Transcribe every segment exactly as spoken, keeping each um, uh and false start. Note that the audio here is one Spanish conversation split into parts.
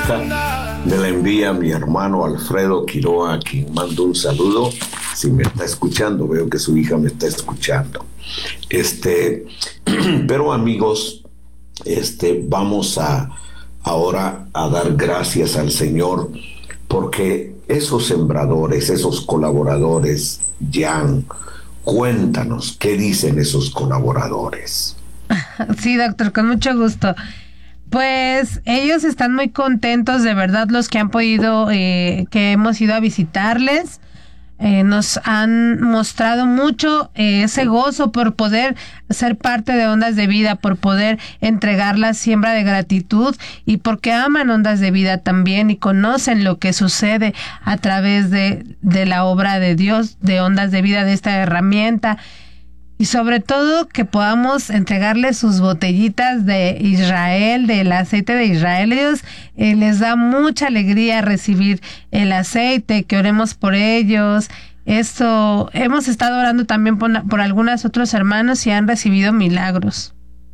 hija me la envía mi hermano Alfredo Quiroa, a quien mando un saludo. Si me está escuchando, veo que su hija me está escuchando. Este, pero amigos, este, vamos a ahora a dar gracias al Señor, porque esos sembradores, esos colaboradores, Jan, cuéntanos, ¿qué dicen esos colaboradores? Sí, doctor, con mucho gusto. Pues ellos están muy contentos, de verdad, los que han podido, eh, que hemos ido a visitarles. Eh, nos han mostrado mucho eh, ese gozo por poder ser parte de Ondas de Vida, por poder entregar la siembra de gratitud, y porque aman Ondas de Vida también y conocen lo que sucede a través de, de la obra de Dios, de Ondas de Vida, de esta herramienta. Y sobre todo que podamos entregarles sus botellitas de Israel, del aceite de Israel. Ellos eh, les da mucha alegría recibir el aceite, que oremos por ellos. Esto, hemos estado orando también por, por algunos otros hermanos y han recibido milagros.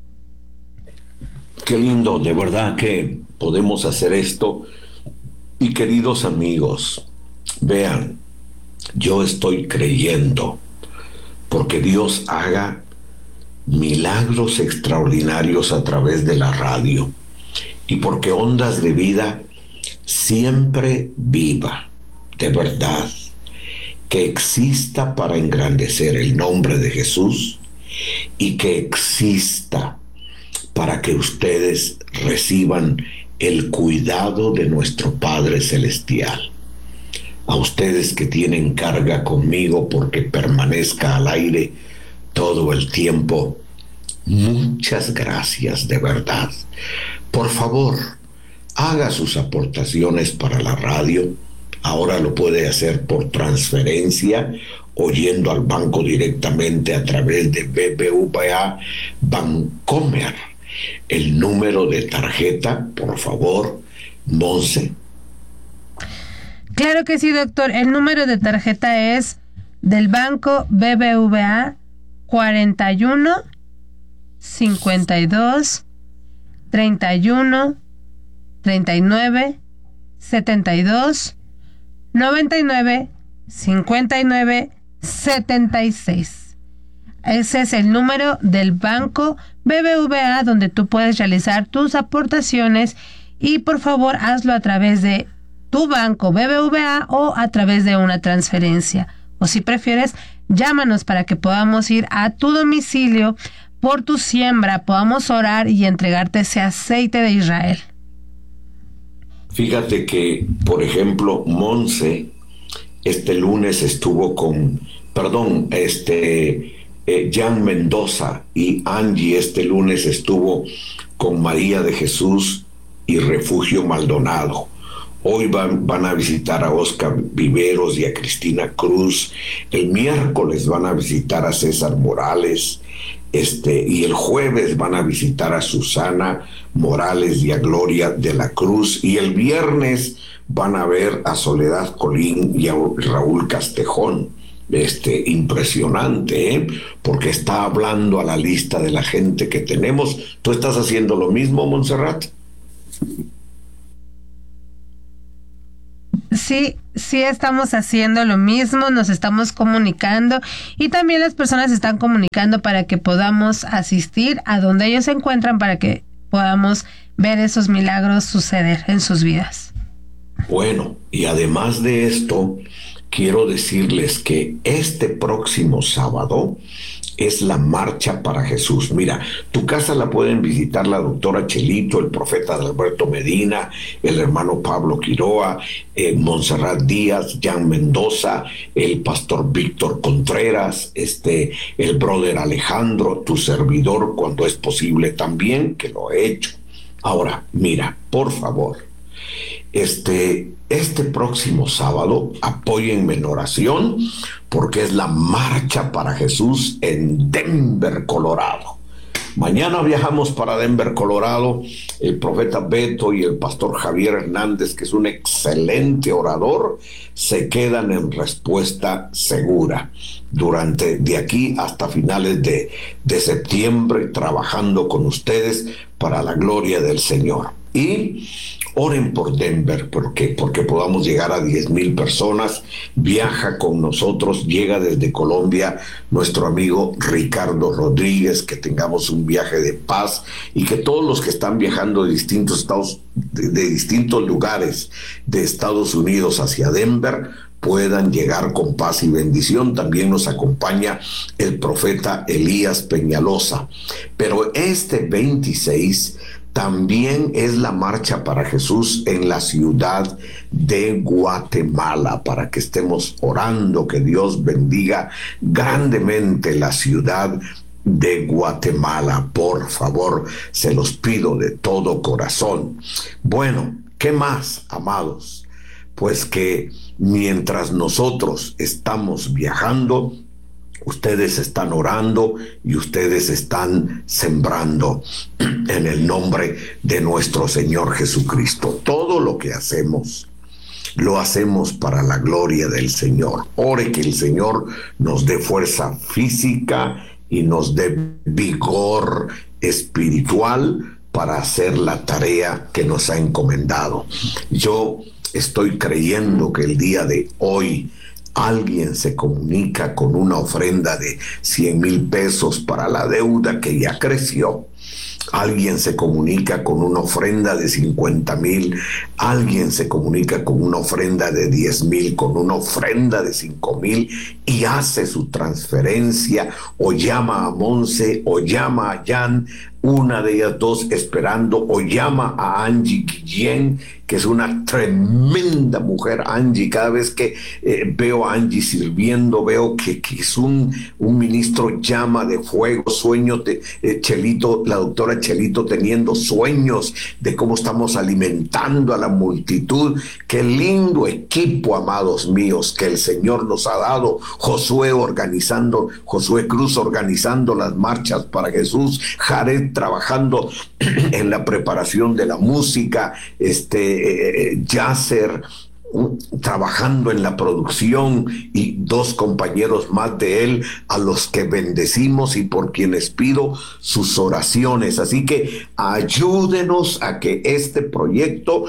Qué lindo, de verdad que podemos hacer esto. Y queridos amigos, vean, yo estoy creyendo porque Dios haga milagros extraordinarios a través de la radio, y porque Ondas de Vida siempre viva, de verdad, que exista para engrandecer el nombre de Jesús, y que exista para que ustedes reciban el cuidado de nuestro Padre Celestial. A ustedes que tienen carga conmigo porque permanezca al aire todo el tiempo, muchas gracias, de verdad. Por favor, haga sus aportaciones para la radio. Ahora lo puede hacer por transferencia o yendo al banco directamente a través de B B V A Bancomer. El número de tarjeta, por favor, Monse. Claro que sí, doctor. El número de tarjeta es del banco B B V A cuarenta y uno, cincuenta y dos, treinta y uno, treinta y nueve, setenta y dos, noventa y nueve, cincuenta y nueve, setenta y seis. Ese es el número del banco B B V A donde tú puedes realizar tus aportaciones, y por favor hazlo a través de tu banco B B V A o a través de una transferencia. O si prefieres, llámanos para que podamos ir a tu domicilio por tu siembra, podamos orar y entregarte ese aceite de Israel. Fíjate que, por ejemplo, Monse este lunes estuvo con, perdón, este eh, Jan Mendoza, y Angie este lunes estuvo con María de Jesús y Refugio Maldonado. Hoy van, van a visitar a Oscar Viveros y a Cristina Cruz. El miércoles van a visitar a César Morales. Este, y el jueves van a visitar a Susana Morales y a Gloria de la Cruz. Y el viernes van a ver a Soledad Colín y a Raúl Castejón. Este, impresionante, ¿eh? Porque está hablando a la lista de la gente que tenemos. ¿Tú estás haciendo lo mismo, Montserrat? Sí, sí estamos haciendo lo mismo, nos estamos comunicando, y también las personas se están comunicando para que podamos asistir a donde ellos se encuentran, para que podamos ver esos milagros suceder en sus vidas. Bueno, y además de esto, quiero decirles que este próximo sábado es la Marcha para Jesús. Mira, tu casa la pueden visitar la doctora Chelito, el profeta Alberto Medina, el hermano Pablo Quiroa, eh, Montserrat Díaz, Jan Mendoza, el pastor Víctor Contreras, este, el brother Alejandro, tu servidor, cuando es posible también, que lo he hecho. Ahora, mira, por favor, este, este próximo sábado apóyenme en oración, porque es la Marcha para Jesús en Denver, Colorado. Mañana viajamos para Denver, Colorado. El profeta Beto y el pastor Javier Hernández, que es un excelente orador, se quedan en Respuesta Segura durante de aquí hasta finales de, de septiembre, trabajando con ustedes para la gloria del Señor. Y oren por Denver, porque, porque podamos llegar a diez mil personas. Viaja con nosotros, llega desde Colombia nuestro amigo Ricardo Rodríguez, que tengamos un viaje de paz y que todos los que están viajando de distintos estados, de, de distintos lugares de Estados Unidos hacia Denver, puedan llegar con paz y bendición. También nos acompaña el profeta Elías Peñalosa. Pero este veintiséis también es la marcha para Jesús en la ciudad de Guatemala, para que estemos orando que Dios bendiga grandemente la ciudad de Guatemala. Por favor, se los pido de todo corazón. Bueno, ¿qué más, amados? Pues que mientras nosotros estamos viajando, ustedes están orando y ustedes están sembrando en el nombre de nuestro Señor Jesucristo. Todo lo que hacemos, lo hacemos para la gloria del Señor. Ore que el Señor nos dé fuerza física y nos dé vigor espiritual para hacer la tarea que nos ha encomendado. Yo estoy creyendo que el día de hoy alguien se comunica con una ofrenda de cien mil pesos para la deuda que ya creció. Alguien se comunica con una ofrenda de cincuenta mil, alguien se comunica con una ofrenda de diez mil, con una ofrenda de cinco mil y hace su transferencia o llama a Monse o llama a Jan, una de ellas dos esperando, o llama a Angie Guillén, que es una tremenda mujer. Angie, cada vez que eh, veo a Angie sirviendo, veo que, que es un, un ministro llama de fuego, sueños de eh, Chelito, la doctora Chelito teniendo sueños de cómo estamos alimentando a la multitud. Qué lindo equipo, amados míos, que el Señor nos ha dado. Josué organizando, Josué Cruz organizando las marchas para Jesús, Jared trabajando en la preparación de la música, este eh, Yasser trabajando en la producción y dos compañeros más de él a los que bendecimos y por quienes pido sus oraciones. Así que ayúdenos a que este proyecto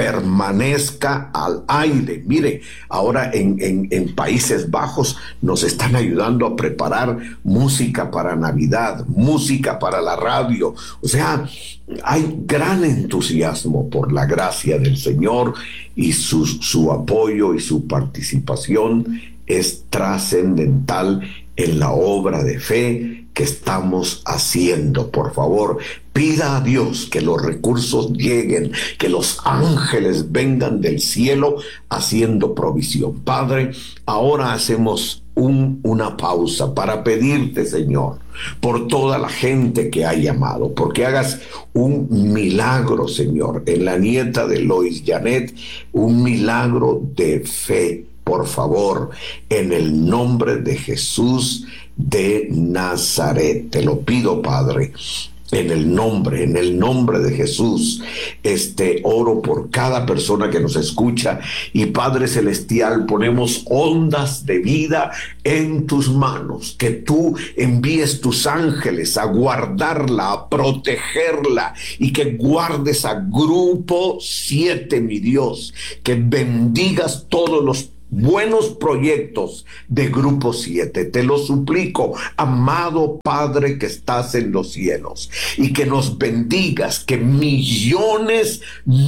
permanezca al aire. Mire, ahora en, en, en Países Bajos nos están ayudando a preparar música para Navidad, música para la radio. O sea, hay gran entusiasmo por la gracia del Señor y su, su apoyo y su participación es trascendental en la obra de fe que estamos haciendo. Por favor, pida a Dios que los recursos lleguen, que los ángeles vengan del cielo haciendo provisión. Padre, ahora hacemos un, una pausa para pedirte, Señor, por toda la gente que ha llamado, porque hagas un milagro, Señor, en la nieta de Lois Janet, un milagro de fe, por favor, en el nombre de Jesús de Nazaret. Te lo pido, Padre, en el nombre, en el nombre de Jesús. Este, oro por cada persona que nos escucha y, Padre Celestial, ponemos ondas de vida en tus manos, que tú envíes tus ángeles a guardarla, a protegerla y que guardes a Grupo siete, mi Dios, que bendigas todos los buenos proyectos de Grupo siete. Te lo suplico, amado Padre que estás en los cielos, y que nos bendigas, que millones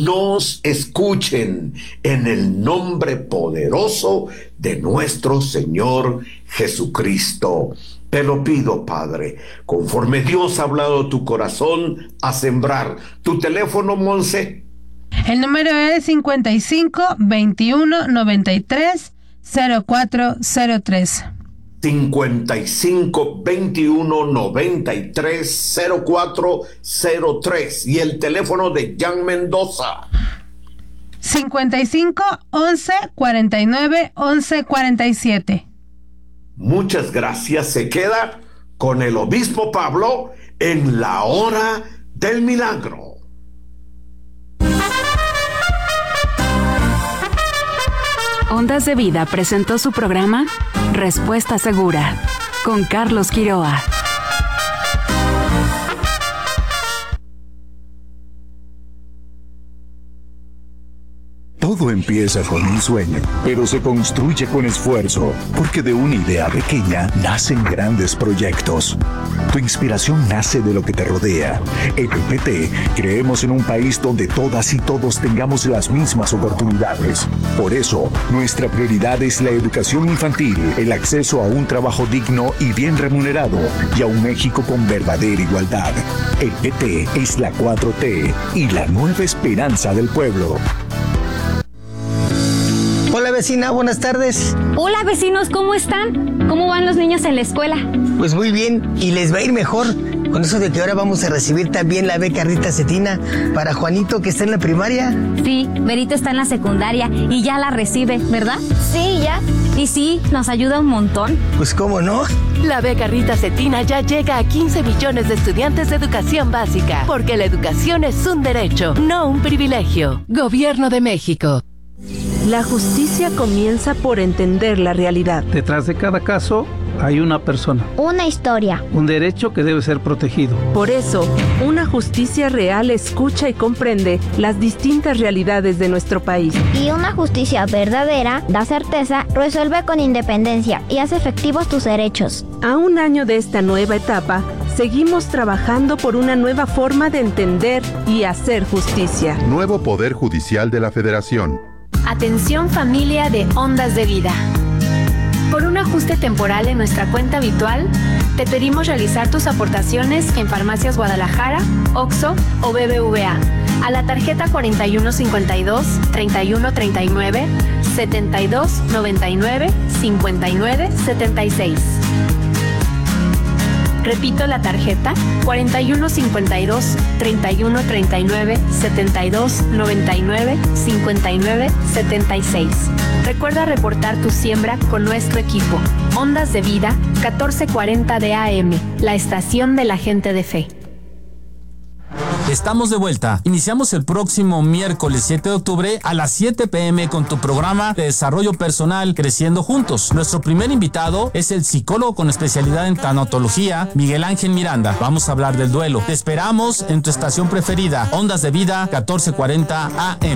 nos escuchen en el nombre poderoso de nuestro Señor Jesucristo. Te lo pido, Padre, conforme Dios ha hablado a tu corazón, a sembrar. Tu teléfono, Monse. El número es cincuenta y cinco, veintiuno, noventa y tres, cero cuatro cero tres. cincuenta y cinco, veintiuno, noventa y tres, cero cuatro cero tres. Y el teléfono de Jan Mendoza. cincuenta y cinco, once, cuarenta y nueve, once, cuarenta y siete. Muchas gracias. Se queda con el obispo Pablo en la hora del milagro. Ondas de Vida presentó su programa Respuesta Segura con Carlos Quiroa. Todo empieza con un sueño, pero se construye con esfuerzo, porque de una idea pequeña nacen grandes proyectos. Tu inspiración nace de lo que te rodea. En el P T creemos en un país donde todas y todos tengamos las mismas oportunidades. Por eso, nuestra prioridad es la educación infantil, el acceso a un trabajo digno y bien remunerado, y a un México con verdadera igualdad. El P T es la cuatro T y la nueva esperanza del pueblo. Hola vecina, buenas tardes. Hola vecinos, ¿cómo están? ¿Cómo van los niños en la escuela? Pues muy bien, y les va a ir mejor con eso de que ahora vamos a recibir también la beca Rita Cetina para Juanito, que está en la primaria. Sí, Berito está en la secundaria y ya la recibe, ¿verdad? Sí, ya. Y sí, nos ayuda un montón. Pues cómo no. La beca Rita Cetina ya llega a quince millones de estudiantes de educación básica, porque la educación es un derecho, no un privilegio. Gobierno de México. La justicia comienza por entender la realidad. Detrás de cada caso hay una persona. Una historia. Un derecho que debe ser protegido. Por eso, una justicia real escucha y comprende las distintas realidades de nuestro país. Y una justicia verdadera da certeza, resuelve con independencia y hace efectivos tus derechos. A un año de esta nueva etapa, seguimos trabajando por una nueva forma de entender y hacer justicia. Nuevo Poder Judicial de la Federación. Atención familia de Ondas de Vida. Por un ajuste temporal en nuestra cuenta habitual, te pedimos realizar tus aportaciones en Farmacias Guadalajara, Oxxo o B B V A a la tarjeta cuarenta y uno cincuenta y dos, treinta y uno treinta y nueve, setenta y dos noventa y nueve, cincuenta y nueve setenta y seis. Repito la tarjeta cuarenta y uno cincuenta y dos, treinta y uno treinta y nueve, setenta y dos noventa y nueve, cincuenta y nueve setenta y seis. Recuerda reportar tu siembra con nuestro equipo. Ondas de Vida, catorce cuarenta de A M, la estación de la gente de fe. Estamos de vuelta. Iniciamos el próximo miércoles siete de octubre a las siete pm con tu programa de desarrollo personal Creciendo Juntos. Nuestro primer invitado es el psicólogo con especialidad en tanatología, Miguel Ángel Miranda. Vamos a hablar del duelo. Te esperamos en tu estación preferida, Ondas de Vida, catorce cuarenta A M.